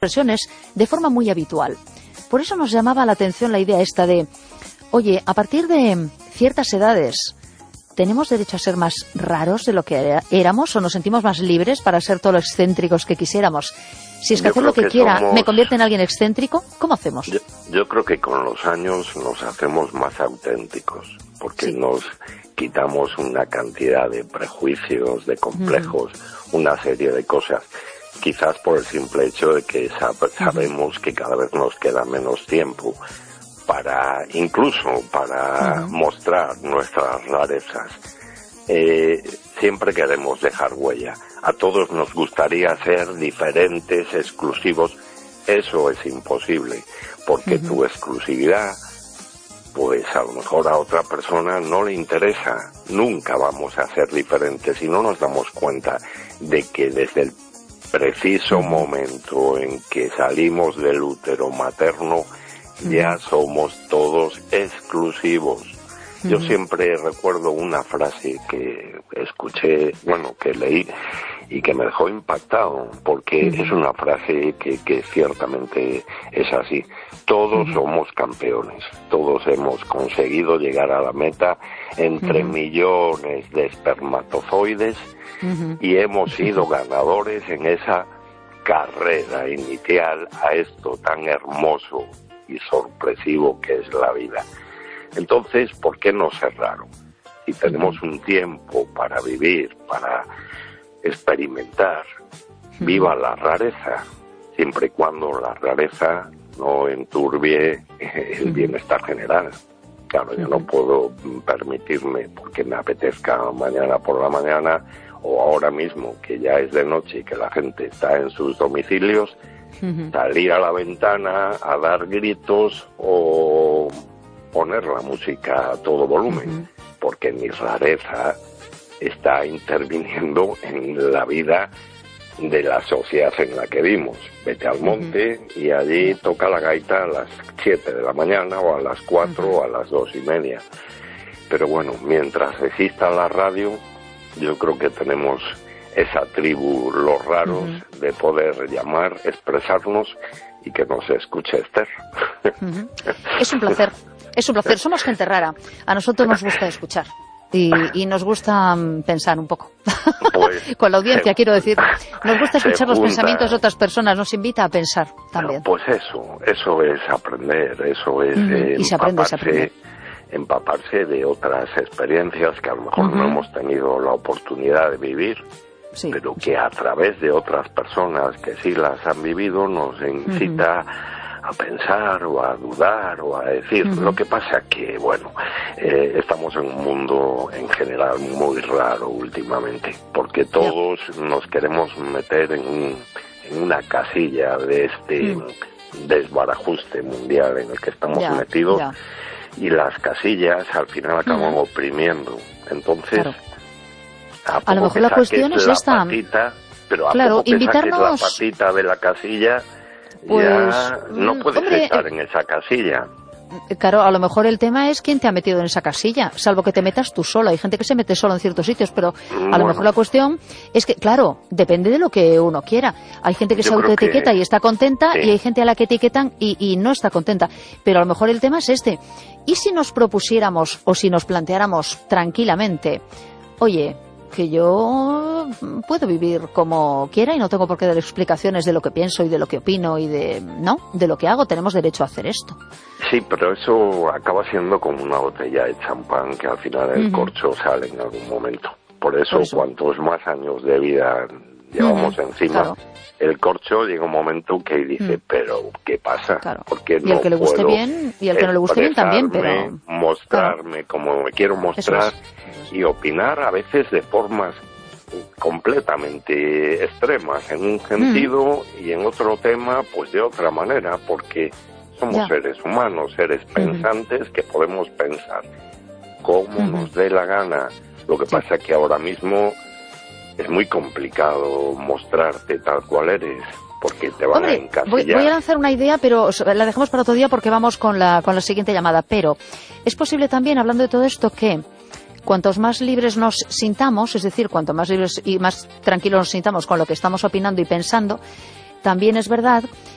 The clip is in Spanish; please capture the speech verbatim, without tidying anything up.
expresiones de forma muy habitual. Por eso nos llamaba la atención la idea esta de, oye, a partir de ciertas edades, ¿tenemos derecho a ser más raros de lo que éramos o nos sentimos más libres para ser todo lo excéntricos que quisiéramos? Si es que Yo hacer lo que, que quiera somos... me convierte en alguien excéntrico, ¿cómo hacemos? Yo, yo creo que con los años nos hacemos más auténticos, porque sí. nos quitamos una cantidad de prejuicios, de complejos, uh-huh. una serie de cosas. Quizás por el simple hecho de que sab- sabemos uh-huh. que cada vez nos queda menos tiempo para, incluso para uh-huh. mostrar nuestras rarezas. Eh, siempre queremos dejar huella. A todos nos gustaría ser diferentes, exclusivos. Eso es imposible, porque uh-huh. tu exclusividad, pues a lo mejor a otra persona no le interesa. Nunca vamos a ser diferentes si no nos damos cuenta de que desde el preciso uh-huh. momento en que salimos del útero materno, uh-huh. ya somos todos exclusivos. Yo siempre recuerdo una frase que escuché, bueno, que leí y que me dejó impactado, porque uh-huh. es una frase que, que ciertamente es así. Todos uh-huh. somos campeones, todos hemos conseguido llegar a la meta entre uh-huh. millones de espermatozoides uh-huh. y hemos sido ganadores en esa carrera inicial a esto tan hermoso y sorpresivo que es la vida. Entonces, ¿por qué no ser raro? Si tenemos un tiempo para vivir, para experimentar, viva la rareza, siempre y cuando la rareza no enturbie el bienestar general. Claro, yo no puedo permitirme, porque me apetezca mañana por la mañana o ahora mismo, que ya es de noche y que la gente está en sus domicilios, salir a la ventana a dar gritos o poner la música a todo volumen, uh-huh. porque mi rareza está interviniendo en la vida de la sociedad en la que vivimos. Vete al monte uh-huh. y allí toca la gaita a las siete de la mañana o a las cuatro uh-huh. o a las dos y media. Pero bueno, mientras exista la radio, yo creo que tenemos esa tribu, los raros, uh-huh. de poder llamar, expresarnos y que nos escuche Esther. Uh-huh. Es un placer. Es un placer, somos gente rara. A nosotros nos gusta escuchar y, y nos gusta um, pensar un poco. Pues, con la audiencia, se, quiero decir. Nos gusta escuchar los pensamientos de otras personas, nos invita a pensar también. Pues eso, eso es aprender, eso es mm, eh, y se aprende, empaparse, se aprende. empaparse de otras experiencias que a lo mejor uh-huh. no hemos tenido la oportunidad de vivir, sí, pero que a través de otras personas que sí las han vivido nos incita uh-huh. a pensar o a dudar o a decir. Uh-huh. Lo que pasa que, bueno, eh, estamos en un mundo en general muy raro últimamente, porque todos yeah. nos queremos meter en, un, en una casilla de este uh-huh. desbarajuste mundial en el que estamos yeah. metidos yeah. y las casillas al final acaban uh-huh. oprimiendo. Entonces, claro. a, a lo mejor la cuestión es la esta. Patita, pero a claro, poco que invitarnos... saques la patita de la casilla, pues, ya no puedes hombre, estar en esa casilla. Claro, a lo mejor el tema es quién te ha metido en esa casilla, salvo que te metas tú solo. Hay gente que se mete solo en ciertos sitios, pero a bueno. lo mejor la cuestión es que, claro, depende de lo que uno quiera. Hay gente que se autoetiqueta que... y está contenta, sí. y hay gente a la que etiquetan y, y no está contenta. Pero a lo mejor el tema es este. ¿Y si nos propusiéramos o si nos planteáramos tranquilamente, oye, que yo puedo vivir como quiera y no tengo por qué dar explicaciones de lo que pienso y de lo que opino y de no de lo que hago, tenemos derecho a hacer esto? Sí, pero eso acaba siendo como una botella de champán que al final el uh-huh. corcho sale en algún momento. Por eso, por eso. cuantos más años de vida llevamos uh-huh. encima, claro. el corcho llega un momento que dice, uh-huh. pero ¿qué pasa? Claro. Porque y el que le guste bien y el que no le guste bien también, pero mostrarme claro. como me quiero mostrar y opinar a veces de formas completamente extremas en un sentido uh-huh. y en otro tema pues de otra manera, porque somos ya. seres humanos, seres uh-huh. pensantes que podemos pensar como uh-huh. nos dé la gana. Lo que sí. pasa es que ahora mismo es muy complicado mostrarte tal cual eres, porque te van Hombre, a encasillar. Voy, voy a lanzar una idea, pero la dejamos para otro día porque vamos con la, con la siguiente llamada. Pero es posible también, hablando de todo esto, que cuantos más libres nos sintamos, es decir, cuanto más libres y más tranquilos nos sintamos con lo que estamos opinando y pensando, también es verdad